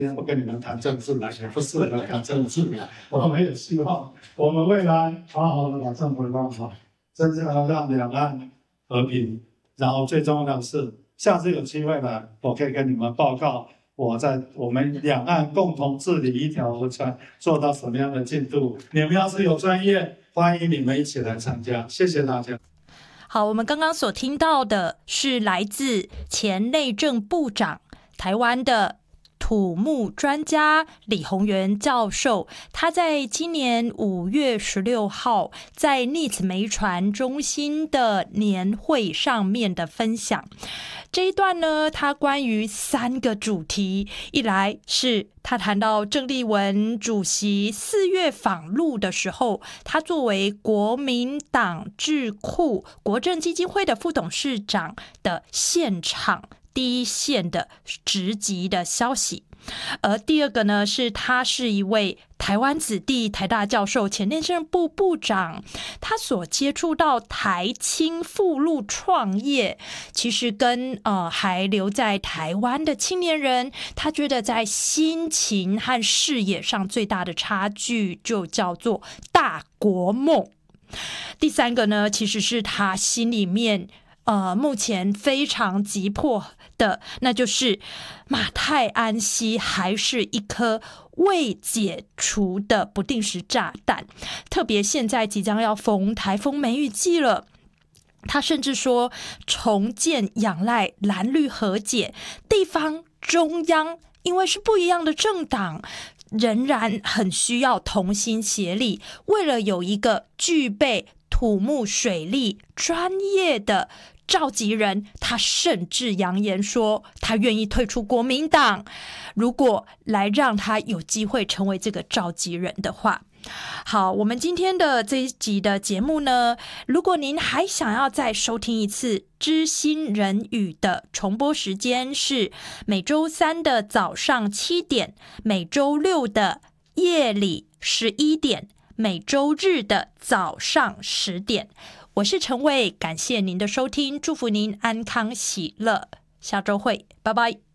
不跟你们谈政治了，也不适合谈政治了。我们也希望我们未来好好的把政府弄好，真正的让两岸和平。然后最重要的是，下次有机会了，我可以跟你们报告我在我们两岸共同治理一条河川做到什么样的进度。你们要是有专业，欢迎你们一起来参加。谢谢大家。 好，我们刚刚所听到的是来自前内政部长、台湾的土木专家李鸿源教授，他在今年5月16号在 NITS 媒传中心的年会上面的分享。这一段呢，他关于3个主题，一来是他谈到郑丽文主席4月访陆的时候，他作为国民党智库国政基金会的副董事长的现场第一线的直击的消息。而第二个呢，是他是一位台湾子弟台大教授，前内政部部长，他所接触到台青赴陆创业，其实跟还留在台湾的青年人，他觉得在心情和视野上最大的差距就叫做大国梦。第三个呢，其实是他心里面目前非常急迫的，那就是马太安溪还是一颗未解除的不定时炸弹，特别现在即将要逢台风梅雨季了。他甚至说，重建仰赖蓝绿和解，地方中央因为是不一样的政党，仍然很需要同心协力，为了有一个具备土木水利专业的召集人，他甚至扬言说他愿意退出国民党，如果来让他有机会成为这个召集人的话。好，我们今天的这一集的节目呢，如果您还想要再收听一次知心人语的重播时间，是每周3的早上7点，每周6的夜里11点，每周日的早上10点。我是陈伟，感谢您的收听，祝福您安康喜乐，下周会，拜拜。